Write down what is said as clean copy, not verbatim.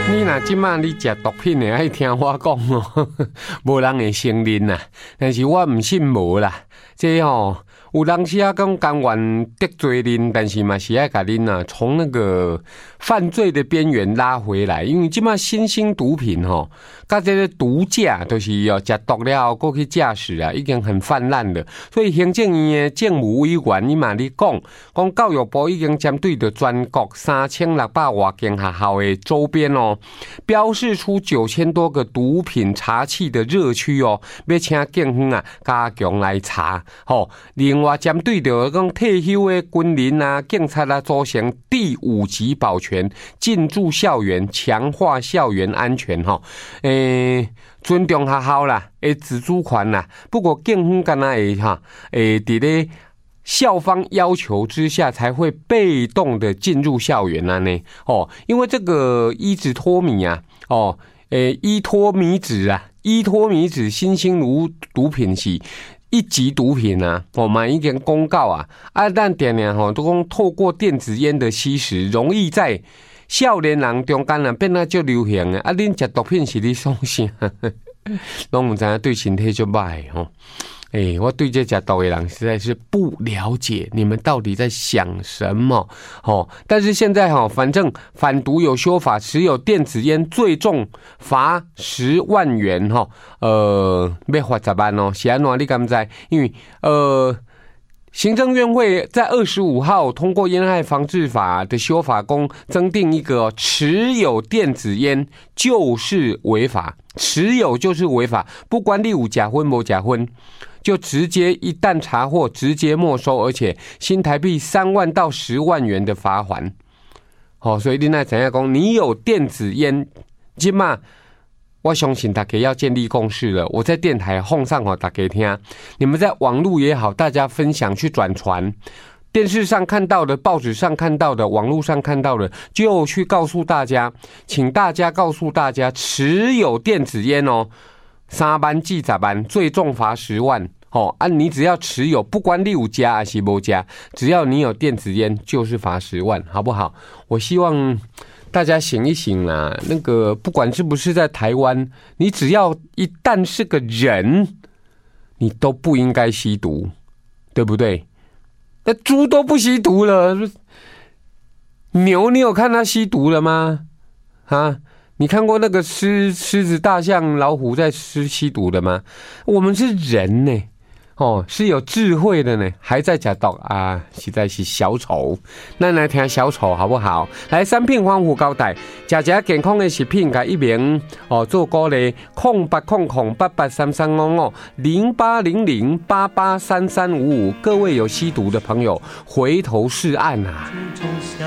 你若即摆你食毒品的，爱听我讲哦，无人会承认啦。但是我唔信无啦，这有人是讲甘愿得罪恁，但是嘛是爱甲恁啊，从那个犯罪的边缘拉回来。因为即摆新兴毒品甲这个毒驾都是食毒了后过去驾驶啊，已经很泛滥了。所以行政院的政务委员伊嘛咧讲教育部已经针对着全国3600多间学校的周边标示出9000多个毒品查缉的热区要请警方啊加强来查另外针对着讲退休的军人啊、警察啊，组成第5级保全进驻校园，强化校园安全尊重学校啦的自主权啦。不过警方敢若会伫咧校方要求之下才会被动的进入校园啊呢因为这个伊止托米啊伊托米酯啊，伊托米酯新兴毒品是1级毒品啊，嘛已经公告啊，咱常常都讲透过电子烟的吸食，容易在少年人中间变得就流行的恁食毒品是你爽啥？拢唔知影对身体就歹我对这食毒的人实在是不了解，你们到底在想什么但是现在反正反毒有修法，持有电子烟最重罚10万元要罚10万是安怎你敢知？因为行政院会在25号通过烟害防治法的修法中，增订一个持有电子烟就是违法，持有就是违法，不管你有食薰无食薰，就直接一旦查获直接没收，而且新台币3万到10万元的罚锾。所以你那怎样讲？你有电子烟，现在我相信大家要建立共识了。我在电台放上大家听，你们在网络也好，大家分享去转传，电视上看到的、报纸上看到的、网络上看到的，就去告诉大家，请大家告诉大家，持有电子烟3万至10万，最重罚10万。你只要持有，不管你有加还是没加，只要你有电子烟，就是罚10万，好不好？我希望大家醒一醒啦！那个不管是不是在台湾，你只要一旦是个人，你都不应该吸毒，对不对？那猪都不吸毒了，牛你有看它吸毒了吗？你看过那个狮子、大象、老虎在吸毒的吗？我们是人呢。是有智慧的呢，还在吃毒啊，实在是小丑。咱来听小丑好不好？来3品防腐胶带，食健康的食品，甲一名做鼓励，08008833550800883355。各位有吸毒的朋友，回头是岸啊！